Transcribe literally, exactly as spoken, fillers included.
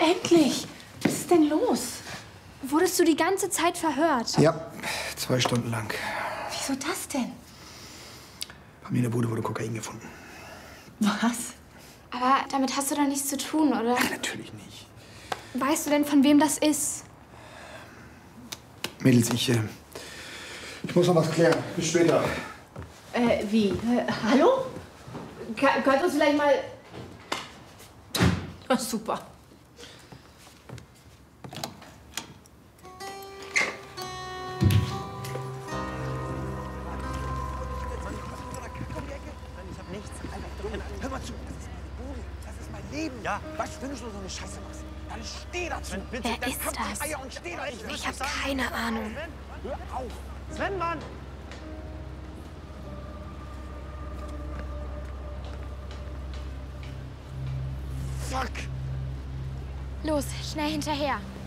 endlich! Was ist denn los? Wurdest du die ganze Zeit verhört? Ja, zwei Stunden lang. Wieso das denn? Bei mir in der Bude wurde Kokain gefunden. Was? Aber damit hast du doch nichts zu tun, oder? Ach, natürlich nicht. Weißt du denn, von wem das ist? Mädels, ich, äh, ich muss noch was klären. Bis später. Äh, wie? Äh, hallo? Ka könnt ihr uns vielleicht mal... Ach, super. Hör mal zu, das ist meine Bude, das ist mein Leben. Ja. Was, wenn du so eine Scheiße machst, dann steh dazu. Wer dann ist kommt die das? Eier und steh da. Ich, ich habe keine Ahnung. Hör auf. Sven, Mann! Fuck! Los, schnell hinterher.